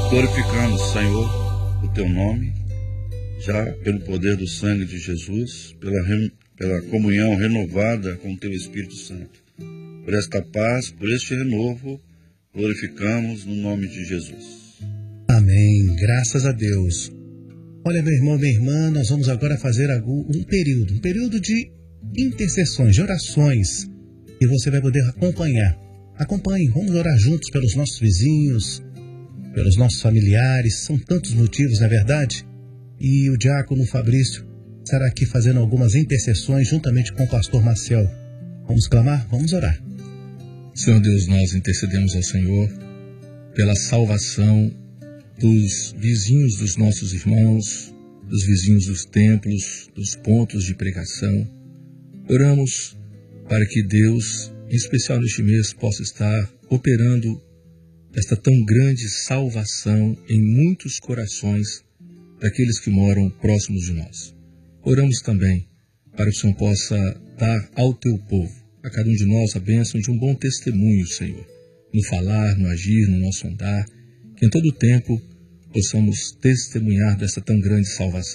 Glorificamos, Senhor, o Teu nome, já pelo poder do sangue de Jesus, pela comunhão renovada com o Teu Espírito Santo. Por esta paz, por este renovo, glorificamos no nome de Jesus. Amém, graças a Deus. Olha, meu irmão, minha irmã, nós vamos agora fazer um período de intercessões, de orações, e você vai poder acompanhar. Acompanhe, vamos orar juntos pelos nossos vizinhos, pelos nossos familiares, são tantos motivos, não é verdade? E o diácono Fabrício estará aqui fazendo algumas intercessões juntamente com o pastor Marcel. Vamos clamar? Vamos orar. Senhor Deus, nós intercedemos ao Senhor pela salvação dos vizinhos dos nossos irmãos, dos vizinhos dos templos, dos pontos de pregação. Oramos para que Deus, em especial neste mês, possa estar operando esta tão grande salvação em muitos corações daqueles que moram próximos de nós. Oramos também para que o Senhor possa dar ao Teu povo, a cada um de nós, a bênção de um bom testemunho, Senhor, no falar, no agir, no nosso andar, que em todo o tempo possamos testemunhar dessa tão grande salvação.